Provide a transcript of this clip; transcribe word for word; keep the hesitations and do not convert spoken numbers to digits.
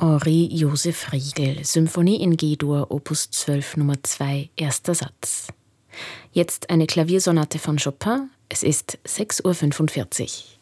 Henri Joseph Riegel, Symphonie in G-Dur, Opus zwölf Nummer zwei, erster Satz. Jetzt eine Klaviersonate von Chopin. Es ist sechs Uhr fünfundvierzig.